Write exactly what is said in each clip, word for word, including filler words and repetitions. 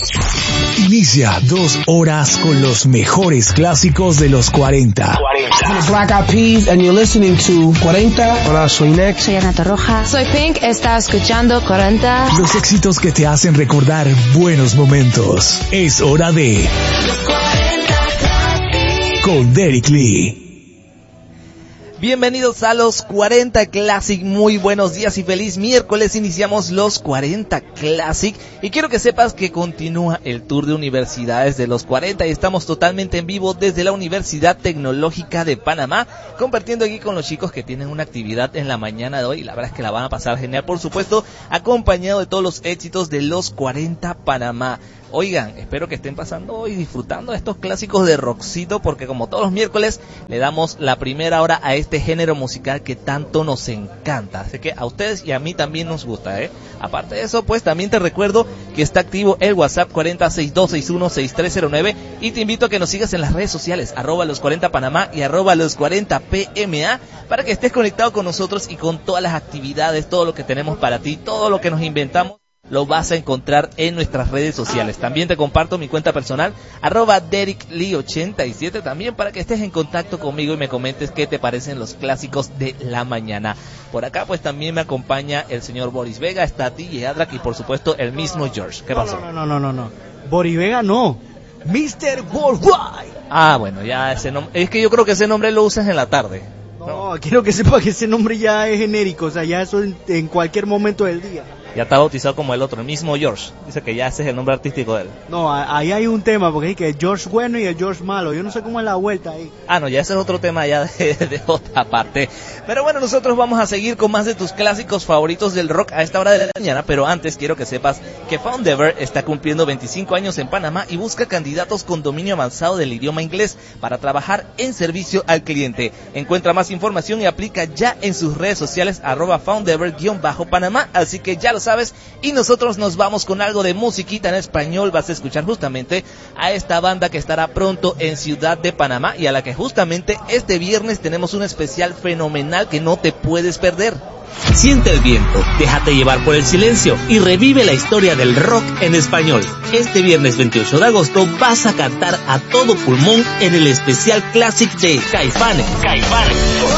Inicia dos horas con los mejores clásicos de los cuarenta. cuarenta. Black Eyed Peas and you're listening to cuarenta. Hola, soy Nex. Soy Ana Torroja. Soy Pink. Está escuchando cuarenta. Los éxitos que te hacen recordar buenos momentos. Es hora de Los cuarenta con Derek Lee. Bienvenidos a los cuarenta Classic, muy buenos días y feliz miércoles. Iniciamos los cuarenta Classic y quiero que sepas que continúa el tour de universidades de los cuarenta y estamos totalmente en vivo desde la Universidad Tecnológica de Panamá, compartiendo aquí con los chicos que tienen una actividad en la mañana de hoy y la verdad es que la van a pasar genial, por supuesto, acompañado de todos los éxitos de los cuarenta Panamá. Oigan, espero que estén pasando hoy disfrutando de estos clásicos de rockcito, porque como todos los miércoles le damos la primera hora a este género musical que tanto nos encanta. Así que a ustedes y a mí también nos gusta, ¿eh? Aparte de eso, pues también te recuerdo que está activo el WhatsApp cuarenta seis dos seis uno seis tres cero nueve y te invito a que nos sigas en las redes sociales, arroba los cuarenta Panamá y arroba los cuarenta P M A, para que estés conectado con nosotros y con todas las actividades, todo lo que tenemos para ti, todo lo que nos inventamos. Lo vas a encontrar en nuestras redes sociales. También te comparto mi cuenta personal, arroba Derek Lee ochenta y siete, también para que estés en contacto conmigo y me comentes qué te parecen los clásicos de la mañana. Por acá pues también me acompaña el señor Boris Vega, está D J Adrak y por supuesto el mismo George. ¿Qué pasó? No, no, no, no, no, no. Boris Vega no. mister Worldwide. Ah, bueno, ya ese nombre, es que yo creo que ese nombre lo usas en la tarde. No, no, quiero que sepa que ese nombre ya es genérico, o sea, ya eso en, en cualquier momento del día. Ya está bautizado como el otro, el mismo George. Dice que ya ese es el nombre artístico de él. No, ahí hay un tema, porque hay que el George bueno y el George malo. Yo no sé cómo es la vuelta ahí. Ah, no, ya ese es otro tema ya de, de otra parte. Pero bueno, nosotros vamos a seguir con más de tus clásicos favoritos del rock a esta hora de la mañana. Pero antes quiero que sepas que Foundever está cumpliendo veinticinco años en Panamá y busca candidatos con dominio avanzado del idioma inglés para trabajar en servicio al cliente. Encuentra más información y aplica ya en sus redes sociales, arroba Foundever-Panamá. Así que ya lo sabes, y nosotros nos vamos con algo de musiquita en español. Vas a escuchar justamente a esta banda que estará pronto en Ciudad de Panamá y a la que justamente este viernes tenemos un especial fenomenal que no te puedes perder. Siente el viento, déjate llevar por el silencio y revive la historia del rock en español. Este viernes veintiocho de agosto vas a cantar a todo pulmón en el especial Classic de Caifanes. Caifanes.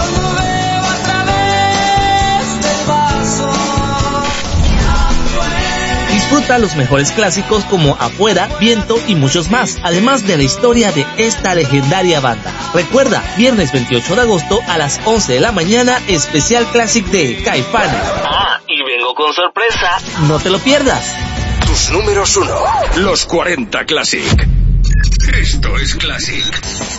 Disfruta los mejores clásicos como Afuera, Viento y muchos más, además de la historia de esta legendaria banda. Recuerda, viernes veintiocho de agosto a las once de la mañana, especial Classic de Caifanes. Ah, y vengo con sorpresa. No te lo pierdas. Tus números uno. Los cuarenta Classic. Esto es Classic.